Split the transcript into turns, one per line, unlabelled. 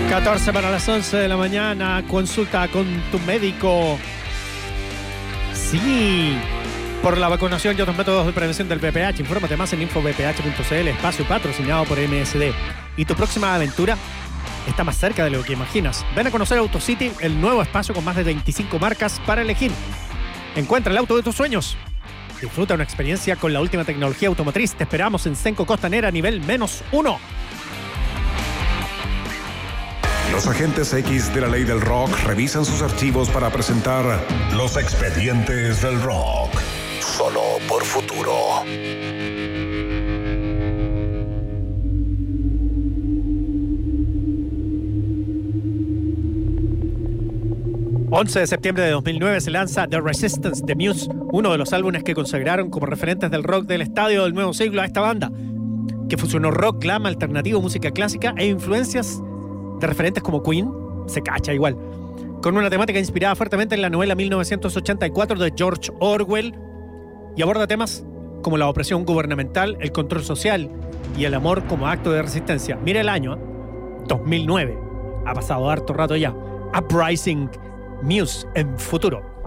14 para las 11 de la mañana. Consulta con tu médico. Sí, por la vacunación y otros métodos de prevención del VPH. Infórmate más en infovph.cl, espacio patrocinado por MSD. Y tu próxima aventura está más cerca de lo que imaginas. Ven a conocer AutoCity, el nuevo espacio con más de 25 marcas para elegir. Encuentra el auto de tus sueños. Disfruta una experiencia con la última tecnología automotriz. Te esperamos en Cenco Costanera, nivel -1.
Los agentes X de la ley del rock revisan sus archivos para presentar Los Expedientes del Rock. Solo por Futuro.
11 de septiembre de 2009 se lanza The Resistance de Muse, uno de los álbumes que consagraron como referentes del rock del estadio del nuevo siglo a esta banda, que fusionó rock, glam, alternativo, música clásica e influencias de referentes como Queen, se cacha igual, con una temática inspirada fuertemente en la novela 1984 de George Orwell, y aborda temas como la opresión gubernamental, el control social y el amor como acto de resistencia. Mira el año, 2009, ha pasado harto rato ya. Uprising, Muse en Futuro.